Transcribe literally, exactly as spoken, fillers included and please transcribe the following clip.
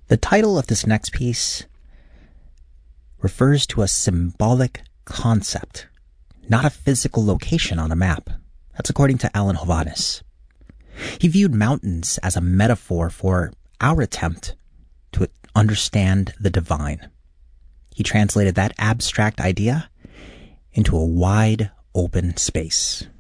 The title of this next piece refers to a symbolic concept, not a physical location on a map. That's according to Alan Hovhaness. He viewed mountains as a metaphor for our attempt to understand the divine. He translated that abstract idea into a wide open space.